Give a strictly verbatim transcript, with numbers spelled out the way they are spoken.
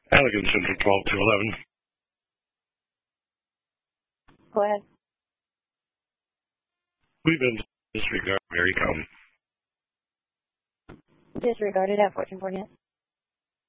Allegan Central twelve to eleven. Go ahead. We've been disregarded. Mary come. Disregarded at fourteen forty-eight.